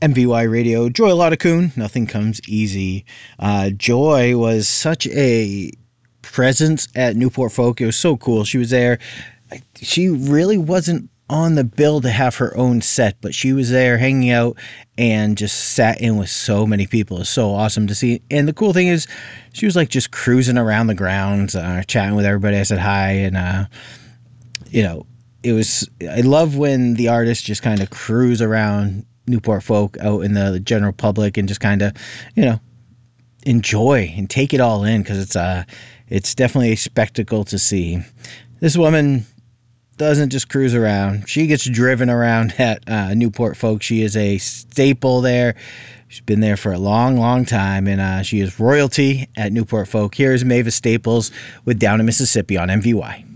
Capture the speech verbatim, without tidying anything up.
M V Y Radio, Joy Lottacoon, Nothing Comes Easy. Uh, Joy was such a presence at Newport Folk. It was so cool. She was there. She really wasn't on the bill to have her own set, but she was there hanging out and just sat in with so many people. It was so awesome to see. And the cool thing is, she was like just cruising around the grounds, uh, chatting with everybody. I said hi, and uh, you know, it was. I love when the artists just kind of cruise around Newport Folk out in the general public and just kind of, you know, enjoy and take it all in, because it's uh it's definitely a spectacle to see. This woman doesn't just cruise around. She gets driven around at uh, Newport Folk. She is a staple there. She's been there for a long, long time, and uh, she is royalty at Newport Folk. Here's Mavis Staples with Down in Mississippi on M V Y.